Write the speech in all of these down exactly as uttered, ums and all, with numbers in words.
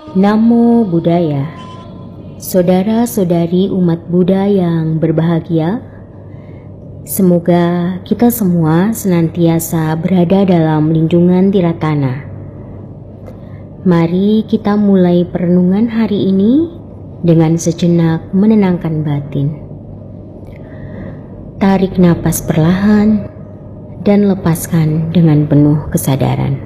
Namo Buddhaya. Saudara-saudari umat Buddha yang berbahagia, semoga kita semua senantiasa berada dalam lindungan Tiratana. Mari kita mulai perenungan hari ini dengan sejenak menenangkan batin. Tarik napas perlahan dan lepaskan dengan penuh kesadaran.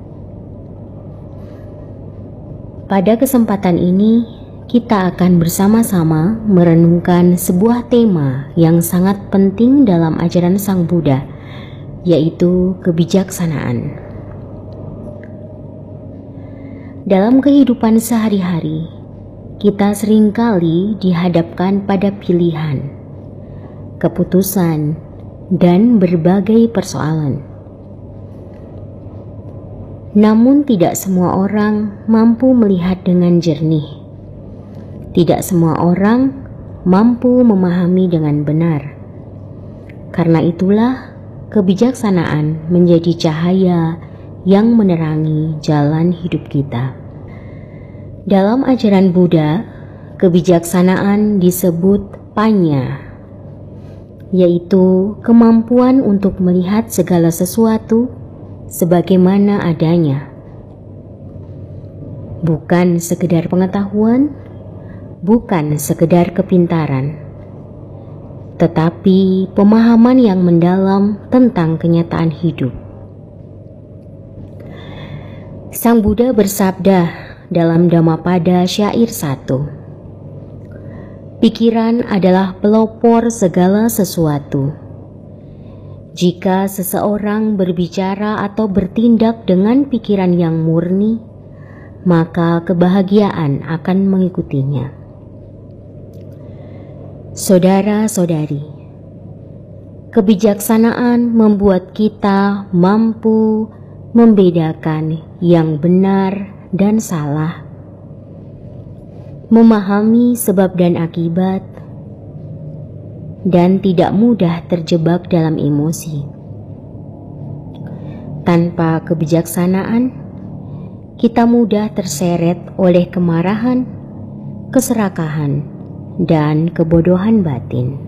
Pada kesempatan ini, kita akan bersama-sama merenungkan sebuah tema yang sangat penting dalam ajaran Sang Buddha, yaitu kebijaksanaan. Dalam kehidupan sehari-hari, kita seringkali dihadapkan pada pilihan, keputusan, dan berbagai persoalan. Namun tidak semua orang mampu melihat dengan jernih. Tidak semua orang mampu memahami dengan benar. Karena itulah kebijaksanaan menjadi cahaya yang menerangi jalan hidup kita. Dalam ajaran Buddha, kebijaksanaan disebut panya, yaitu kemampuan untuk melihat segala sesuatu sebagaimana adanya. Bukan sekedar pengetahuan, bukan sekedar kepintaran, tetapi pemahaman yang mendalam tentang kenyataan hidup. Sang Buddha bersabda dalam Dhammapada syair satu, pikiran adalah pelopor segala sesuatu. Jika seseorang berbicara atau bertindak dengan pikiran yang murni, maka kebahagiaan akan mengikutinya. Saudara-saudari, kebijaksanaan membuat kita mampu membedakan yang benar dan salah, memahami sebab dan akibat, dan tidak mudah terjebak dalam emosi. Tanpa kebijaksanaan, kita mudah terseret oleh kemarahan, keserakahan, dan kebodohan batin.